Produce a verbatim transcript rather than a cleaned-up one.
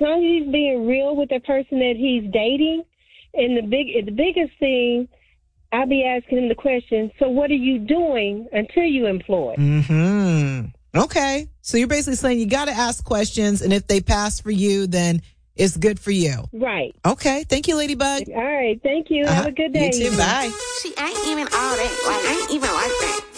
long as he's being real with the person that he's dating, and the big, the biggest thing, I'll be asking him the question, so what are you doing until you employ? Mm-hmm. Okay. So you're basically saying you got to ask questions, and if they pass for you, then it's good for you. Right. Okay. Thank you, Ladybug. All right. Thank you. Uh-huh. Have a good day. You too. Bye. She ain't even all that. Like, ain't even like that.